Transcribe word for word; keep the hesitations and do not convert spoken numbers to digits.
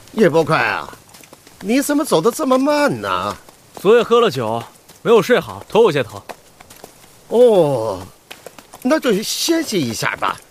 叶波快啊，你怎么走得这么慢呢？ 昨夜喝了酒，没有睡好，头有些疼。 哦，那就歇息一下吧。